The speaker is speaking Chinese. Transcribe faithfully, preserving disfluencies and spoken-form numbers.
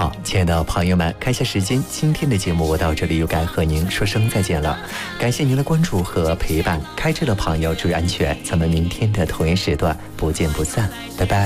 好，亲爱的朋友们，看一下时间，今天的节目我到这里又该和您说声再见了。感谢您的关注和陪伴，开车的朋友注意安全，咱们明天的同一时段不见不散，拜拜。